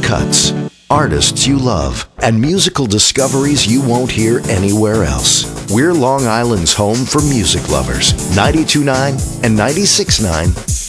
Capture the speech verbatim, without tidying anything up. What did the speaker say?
cuts, artists you love, and musical discoveries you won't hear anywhere else. We're Long Island's home for music lovers. ninety-two point nine and ninety-six point nine